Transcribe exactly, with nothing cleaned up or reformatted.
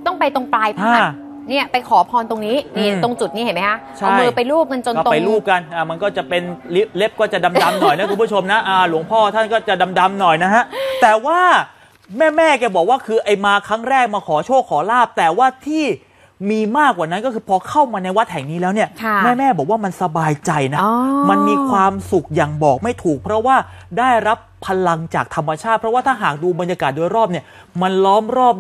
ต้องไปตรงปลายพระเนี่ยไปขอพรตรงนี้นี่ตรงจุดนี้เห็นไหมคะเอามือไปลูบกันจนตรงไปลูบกันอ่ามันก็จะเป็นเล็บก็จะดำๆหน่อยนะคุณผู้ชมนะอ่าหลวงพ่อท่านก็จะดำๆหน่อยนะฮะแต่ว่าแม่แม่แกบอกว่าคือไอ้มาครั้งแรกมาขอโชคขอลาบแต่ว่าที่มีมากกว่านั้นก็คือพอเข้ามาในวัดแห่งนี้แล้วเนี่ยแม่แม่บอกว่ามันสบายใจนะมันมีความสุขอย่างบอกไม่ถูกเพราะว่าได้รับพลังจากธรรมชาติเพราะว่าถ้าหากดูบรรยากาศโดยรอบเนี่ยมันล้อมรอบ